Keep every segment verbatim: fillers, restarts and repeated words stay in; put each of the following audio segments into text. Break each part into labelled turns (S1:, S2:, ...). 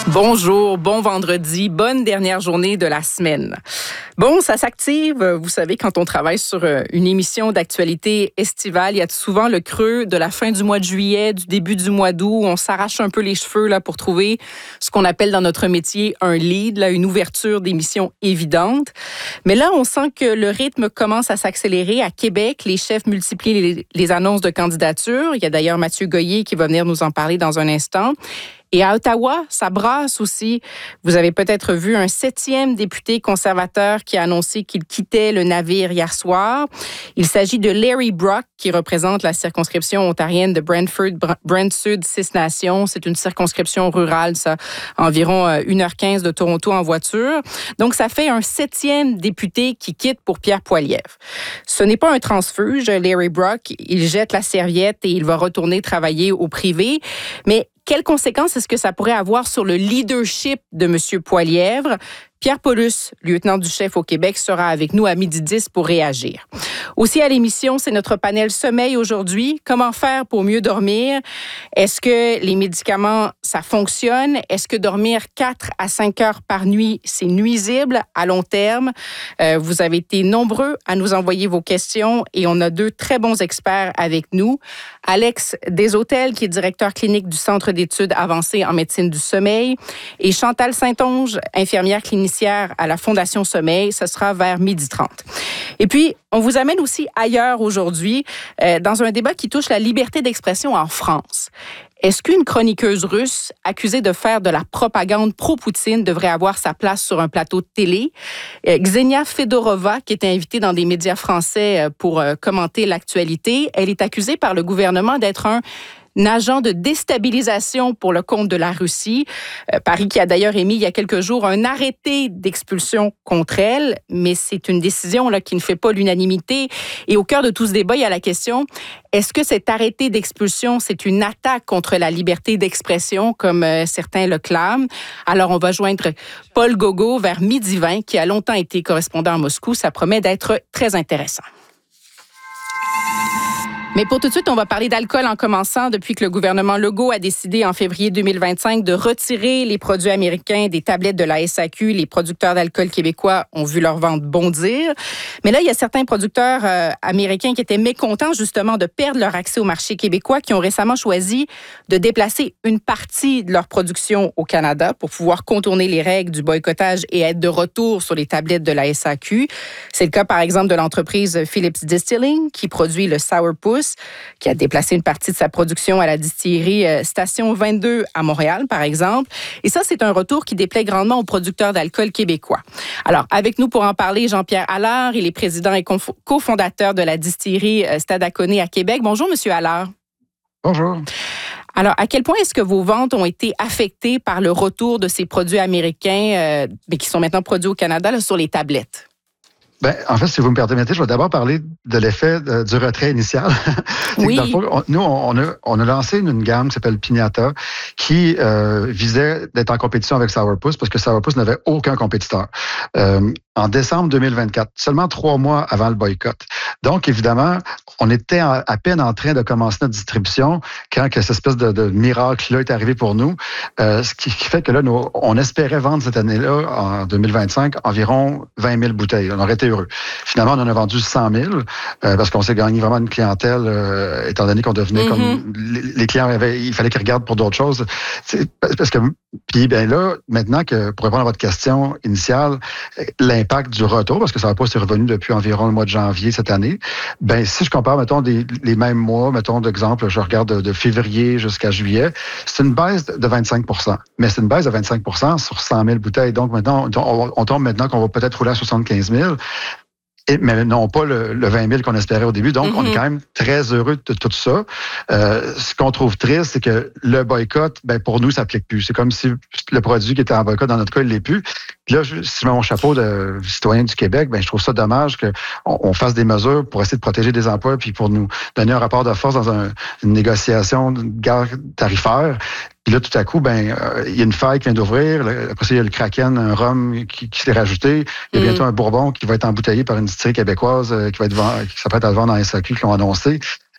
S1: Bonjour, bon vendredi, bonne dernière journée de la semaine. Bon, ça s'active, vous savez, quand on travaille sur une émission d'actualité estivale, il y a souvent le creux de la fin du mois de juillet, du début du mois d'août, où on s'arrache un peu les cheveux là, pour trouver ce qu'on appelle dans notre métier un lead, là, une ouverture d'émission évidente. Mais là, on sent que le rythme commence à s'accélérer. À Québec, les chefs multiplient les, les annonces de candidature. Il y a d'ailleurs Mathieu Goyer qui va venir nous en parler dans un instant. Et à Ottawa, ça brasse aussi. Vous avez peut-être vu un septième député conservateur qui a annoncé qu'il quittait le navire hier soir. Il s'agit de Larry Brock, qui représente la circonscription ontarienne de Brantford-Brant-Sud, Six Nations. C'est une circonscription rurale, ça, environ une heure quinze de Toronto en voiture. Donc, ça fait un septième député qui quitte pour Pierre Poilievre. Ce n'est pas un transfuge, Larry Brock. Il jette la serviette et il va retourner travailler au privé. Mais quelles conséquences est-ce que ça pourrait avoir sur le leadership de M. Poilievre? Pierre Paulus, lieutenant du chef au Québec, sera avec nous à midi dix pour réagir. Aussi à l'émission, c'est notre panel sommeil aujourd'hui. Comment faire pour mieux dormir? Est-ce que les médicaments, ça fonctionne? Est-ce que dormir quatre à cinq heures par nuit, c'est nuisible à long terme? Euh, vous avez été nombreux à nous envoyer vos questions et on a deux très bons experts avec nous. Alex Deshôtels, qui est directeur clinique du Centre d'études avancées en médecine du sommeil, et Chantal Saint-Onge, infirmière clinicienne à la Fondation Sommeil. Ce sera vers midi trente. Et puis, on vous amène aussi ailleurs aujourd'hui, euh, dans un débat qui touche la liberté d'expression en France. Est-ce qu'une chroniqueuse russe accusée de faire de la propagande pro-Poutine devrait avoir sa place sur un plateau de télé? Euh, Ksenia Fedorova, qui était invitée dans des médias français pour euh, commenter l'actualité, elle est accusée par le gouvernement d'être un Un agent de déstabilisation pour le compte de la Russie. Euh, Paris qui a d'ailleurs émis il y a quelques jours un arrêté d'expulsion contre elle, mais c'est une décision là, qui ne fait pas l'unanimité. Et au cœur de tout ce débat, il y a la question, est-ce que cet arrêté d'expulsion, c'est une attaque contre la liberté d'expression, comme euh, certains le clament? Alors, on va joindre Paul Gogo vers midi vingt, qui a longtemps été correspondant à Moscou. Ça promet d'être très intéressant. Mais pour tout de suite, on va parler d'alcool en commençant. Depuis que le gouvernement Legault a décidé en février deux mille vingt-cinq de retirer les produits américains des tablettes de la S A Q, les producteurs d'alcool québécois ont vu leur vente bondir. Mais là, il y a certains producteurs euh, américains qui étaient mécontents justement de perdre leur accès au marché québécois, qui ont récemment choisi de déplacer une partie de leur production au Canada pour pouvoir contourner les règles du boycottage et être de retour sur les tablettes de la S A Q. C'est le cas, par exemple, de l'entreprise Phillips Distilling, qui produit le Sourpuss, qui a déplacé une partie de sa production à la distillerie Station vingt-deux à Montréal, par exemple. Et ça, c'est un retour qui déplaît grandement aux producteurs d'alcool québécois. Alors, avec nous pour en parler, Jean-Pierre Allard, il est président et cofondateur de la distillerie Stadacone à Québec. Bonjour, Monsieur Allard.
S2: Bonjour.
S1: Alors, à quel point est-ce que vos ventes ont été affectées par le retour de ces produits américains, euh, mais qui sont maintenant produits au Canada, là, sur les tablettes?
S2: Ben, en fait, si vous me permettez, je vais d'abord parler de l'effet de, du retrait initial.
S1: Oui.
S2: Dans le fond, on, nous, on a, on a lancé une, une gamme qui s'appelle Piñata qui euh, visait d'être en compétition avec Sourpuss parce que Sourpuss n'avait aucun compétiteur. Euh, en décembre deux mille vingt-quatre, seulement trois mois avant le boycott. Donc, évidemment, on était en, à peine en train de commencer notre distribution quand que cette espèce de, de miracle-là est arrivé pour nous. Euh, ce qui, qui fait que là, nous, on espérait vendre cette année-là, en deux mille vingt-cinq, environ vingt mille bouteilles. On aurait été heureux. Finalement, on en a vendu cent mille euh, parce qu'on s'est gagné vraiment une clientèle, euh, étant donné qu'on devenait mm-hmm. comme... Les, les clients, avaient, il fallait qu'ils regardent pour d'autres choses. C'est, parce que, puis bien là, maintenant, que pour répondre à votre question initiale, l'impact du retour, parce que ça n'a pas été revenu depuis environ le mois de janvier cette année, ben si je compare, mettons, des, les mêmes mois, mettons, d'exemple, je regarde de, de février jusqu'à juillet, c'est une baisse de vingt-cinq pour cent. Mais c'est une baisse de vingt-cinq pour cent sur cent mille bouteilles. Donc maintenant, on, on tombe maintenant qu'on va peut-être rouler à soixante-quinze mille. Et, mais non pas le, le vingt mille qu'on espérait au début. Donc, mm-hmm. on est quand même très heureux de tout ça. Euh, ce qu'on trouve triste, c'est que le boycott, ben pour nous, ça s'applique plus. C'est comme si le produit qui était en boycott, dans notre cas, il l'est plus. Puis là, je, si je mets mon chapeau de citoyen du Québec, ben je trouve ça dommage qu'on on fasse des mesures pour essayer de protéger des emplois puis pour nous donner un rapport de force dans un, une négociation de guerre tarifaire. Puis là, tout à coup, ben, euh, il y a une faille qui vient d'ouvrir. Après ça, il y a le Kraken, un rhum qui, qui s'est rajouté. Il y a bientôt mm. un Bourbon qui va être embouteillé par une distillerie québécoise euh, qui va être vend- qui s'apprête à le vendre en S A Q, qui l'ont annoncé.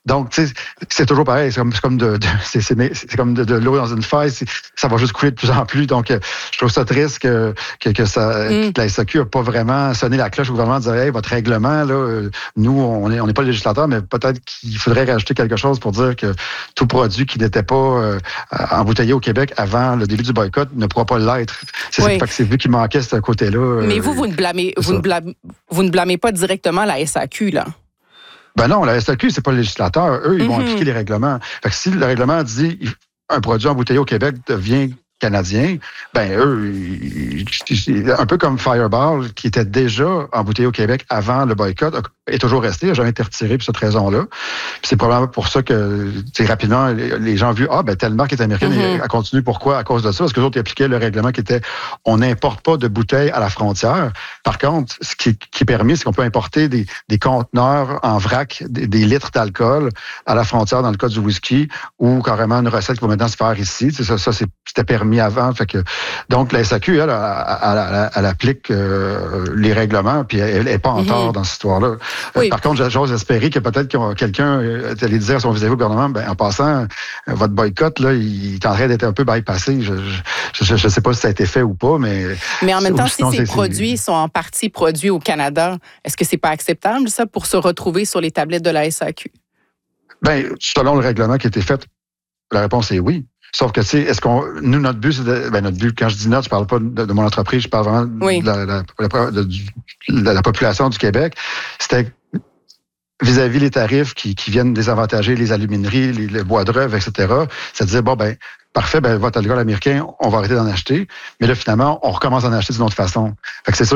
S2: Donc, tu sais, c'est toujours pareil. C'est comme, c'est comme de, de c'est, c'est, c'est comme de, de l'eau dans une faille. C'est, ça va juste couler de plus en plus. Donc, euh, je trouve ça triste que, que, que, ça, mm. que la S A Q n'a pas vraiment sonné la cloche au gouvernement en disant, hey, votre règlement, là, euh, nous, on n'est on n'est pas le législateur, mais peut-être qu'il faudrait rajouter quelque chose pour dire que tout produit qui n'était pas euh, embouteillé au Québec avant le début du boycott ne pourra pas l'être. C'est, oui. c'est, c'est vu qu'il manquait ce côté-là.
S1: Mais vous, vous ne blâmez, vous ne blâmez, vous ne blâmez pas directement la S A Q, là?
S2: Ben non, la S A Q, c'est pas le législateur. Eux, ils mm-hmm. vont appliquer les règlements. Fait que si le règlement dit un produit embouteillé au Québec devient canadien, ben eux, ils, un peu comme Fireball, qui était déjà embouteillé au Québec avant le boycott, est toujours resté, n'a jamais été retiré pour cette raison-là. Puis c'est probablement pour ça que, rapidement, les gens ont vu, ah, ben telle marque est américaine, mm-hmm. elle continue. Pourquoi? À cause de ça. Parce que les autres, ils appliquaient le règlement qui était, on n'importe pas de bouteilles à la frontière. Par contre, ce qui, qui est permis, c'est qu'on peut importer des, des conteneurs en vrac, des, des litres d'alcool à la frontière dans le cas du whisky, ou carrément une recette qui va maintenant se faire ici. C'est ça, ça c'est, c'était permis avant. Fait que, donc, la S A Q, elle, elle, elle, elle applique euh, les règlements, puis elle n'est pas en mm-hmm. tort dans cette histoire-là. Oui. Euh, par contre, j'ose espérer que peut-être que quelqu'un euh, allait dire à son vis-à-vis au gouvernement, ben, en passant, euh, votre boycott, là, il est en train d'être un peu bypassé. Je ne sais pas si ça a été fait ou pas, mais...
S1: Mais en même temps, si ces produits sont en partie produits au Canada, est-ce que c'est pas acceptable, ça, pour se retrouver sur les tablettes de la S A Q?
S2: Bien, selon le règlement qui a été fait, la réponse est oui. Sauf que, tu sais, est-ce qu'on. Nous, notre but, c'est de. Ben, notre but, quand je dis notre, je parle pas de, de mon entreprise, je parle vraiment oui. de, la, la, de, de la population du Québec. C'était vis-à-vis les tarifs qui, qui viennent désavantager les alumineries, les, les bois d'œuvre, et cetera. C'est de dire, bon, ben, parfait, ben, votre alcool américain, on va arrêter d'en acheter. Mais là, finalement, on recommence à en acheter d'une autre façon. Fait que c'est sûr